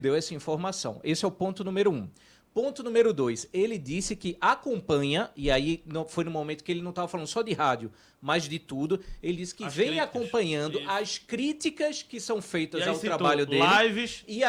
deu essa informação. Esse é o ponto número 1. Ponto número 2, ele disse que acompanha, e aí não, foi no momento que ele não estava falando só de rádio, mas de tudo, ele disse que vem acompanhando as críticas que são feitas ao trabalho dele. Lives, e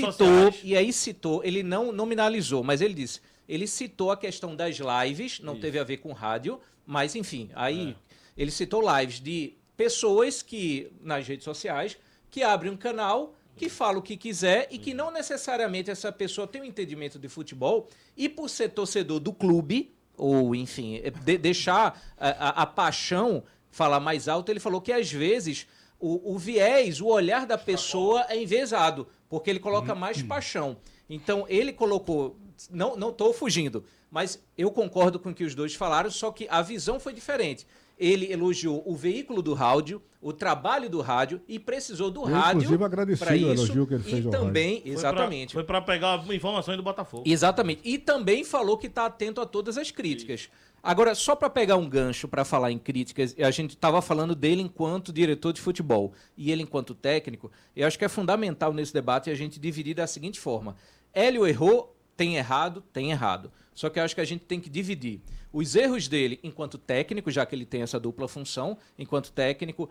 aí citou, ele não nominalizou, mas ele disse, ele citou a questão das lives, não teve a ver com rádio, mas enfim, aí ele citou lives de pessoas que, nas redes sociais, que abrem um canal, que fala o que quiser e que não necessariamente essa pessoa tem um entendimento de futebol e por ser torcedor do clube, ou enfim, deixar a paixão falar mais alto, ele falou que às vezes o viés, o olhar da pessoa é enviesado, porque ele coloca mais paixão. Então ele colocou, não estou fugindo, mas eu concordo com o que os dois falaram, só que a visão foi diferente. Ele elogiou o veículo do rádio, o trabalho do rádio e precisou do rádio. Inclusive, agradeci o elogio que ele fez ao também, rádio. exatamente. Foi para pegar informações do Botafogo. Exatamente. E também falou que está atento a todas as críticas. Isso. Agora, só para pegar um gancho para falar em críticas, a gente estava falando dele enquanto diretor de futebol e ele enquanto técnico. Eu acho que é fundamental nesse debate a gente dividir da seguinte forma. Hélio errou, tem errado, tem errado. Só que eu acho que a gente tem que dividir os erros dele enquanto técnico, já que ele tem essa dupla função, enquanto técnico,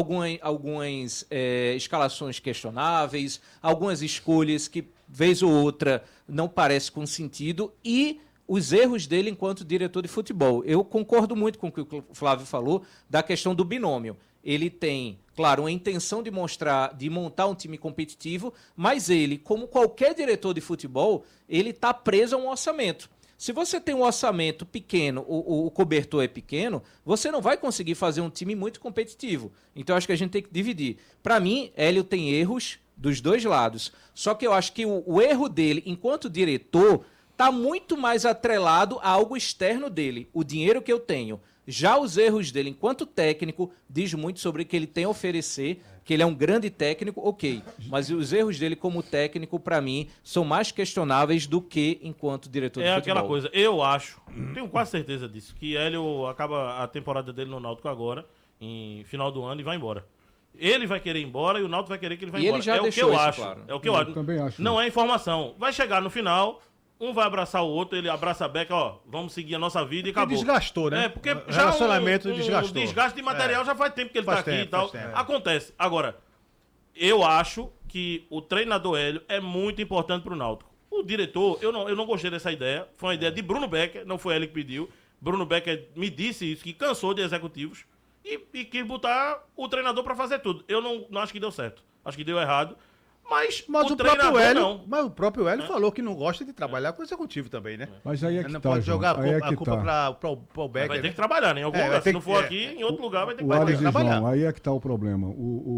algumas escalações questionáveis, algumas escolhas que, vez ou outra, não parece com sentido, e os erros dele enquanto diretor de futebol. Eu concordo muito com o que o Flávio falou da questão do binômio. Ele tem, claro, uma intenção de montar um time competitivo, mas ele, como qualquer diretor de futebol, ele está preso a um orçamento. Se você tem um orçamento pequeno, o cobertor é pequeno, você não vai conseguir fazer um time muito competitivo. Então, acho que a gente tem que dividir. Para mim, Hélio tem erros dos dois lados. Só que eu acho que o erro dele, enquanto diretor, está muito mais atrelado a algo externo dele, o dinheiro que eu tenho. Já os erros dele enquanto técnico diz muito sobre o que ele tem a oferecer, que ele é um grande técnico, ok. Mas os erros dele como técnico, para mim, são mais questionáveis do que enquanto diretor de futebol. É aquela coisa, eu acho, tenho quase certeza disso, que Hélio acaba a temporada dele no Náutico agora, em final do ano, e vai embora. Ele vai querer ir embora e o Náutico vai querer que ele vá embora. Ele já é o que eu acho. Claro. É o que eu acho. Também acho. Não é informação. Vai chegar no final, um vai abraçar o outro, ele abraça a Beca, ó, vamos seguir a nossa vida e acabou. Desgastou, né? É, porque o já relacionamento desgastou. O desgaste de material já faz tempo que ele tá aqui e tal. Tempo. Acontece. Agora, eu acho que o treinador Hélio é muito importante pro Náutico. O diretor, eu não gostei dessa ideia. Foi uma ideia de Bruno Becker, não foi ele que pediu. Bruno Becker me disse isso, que cansou de executivos e quis botar o treinador para fazer tudo. Eu não acho que deu certo. Acho que deu errado. Mas o treinador Hélio, não. Mas o próprio Hélio falou que não gosta de trabalhar com o executivo também, né? Mas aí é que não tá, pode jogar a culpa tá. para o Becker. Vai ter que trabalhar, né? Em algum lugar. Se não for aqui, em outro lugar vai ter que trabalhar. João, aí é que está o problema.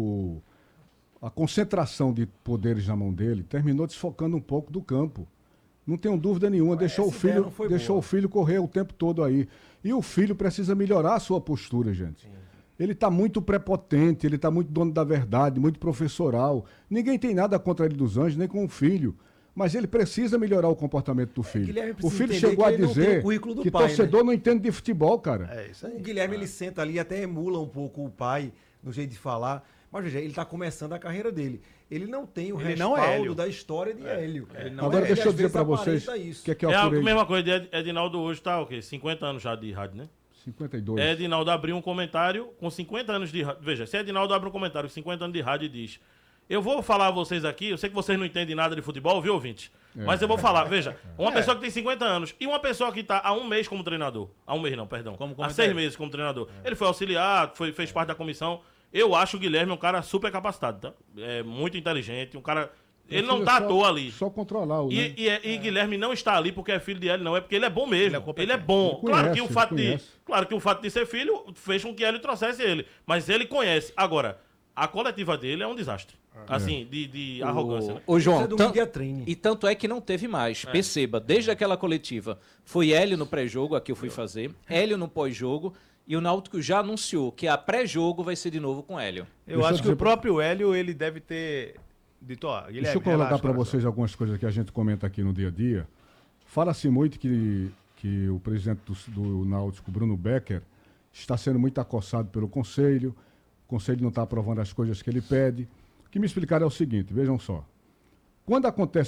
A concentração de poderes na mão dele terminou desfocando um pouco do campo. Não tenho dúvida nenhuma. Deixou o filho correr o tempo todo aí. E o filho precisa melhorar a sua postura, gente. Sim. Ele está muito prepotente, ele está muito dono da verdade, muito professoral. Ninguém tem nada contra ele dos Anjos, nem com o filho. Mas ele precisa melhorar o comportamento do filho. O filho chegou a dizer que torcedor não entende de futebol, cara. É isso aí. O Guilherme, ele senta ali e até emula um pouco o pai no jeito de falar. Mas, veja, ele está começando a carreira dele. Ele não tem o respaldo da história de Hélio. Agora, deixa eu dizer para vocês o que é a mesma coisa. Edinaldo hoje está, 50 anos já de rádio, né? 52. Edinaldo abriu um comentário com 50 anos de rádio. Veja, se Edinaldo abre um comentário com 50 anos de rádio e diz: eu vou falar a vocês aqui, eu sei que vocês não entendem nada de futebol, viu, ouvinte? Mas eu vou falar, veja, uma pessoa que tem 50 anos e uma pessoa que está há um mês como treinador. Há um mês não, perdão. Há 6 meses como treinador. Ele foi auxiliar, fez parte da comissão. Eu acho o Guilherme um cara super capacitado, tá? É muito inteligente, um cara... Ele não tá à toa ali. Só controlar o... E Guilherme não está ali porque é filho de Hélio, não. É porque ele é bom mesmo. Ele é bom. Claro que o fato de ser filho fez com que Hélio trouxesse ele. Mas ele conhece. Agora, a coletiva dele é um desastre. Assim, de arrogância. Né? Ô, João, e tanto é que não teve mais. Perceba, desde aquela coletiva, foi Hélio no pré-jogo, aqui eu fui fazer, Hélio no pós-jogo, e o Náutico já anunciou que a pré-jogo vai ser de novo com Hélio. Eu acho que o próprio Hélio, ele deve ter... Dito, Guilherme, deixa eu colocar para vocês algumas coisas que a gente comenta aqui no dia a dia. Fala-se muito que o presidente do Náutico, Bruno Becker, está sendo muito acossado pelo Conselho. O Conselho não está aprovando as coisas que ele pede. O que me explicaram é o seguinte, vejam só. Quando acontece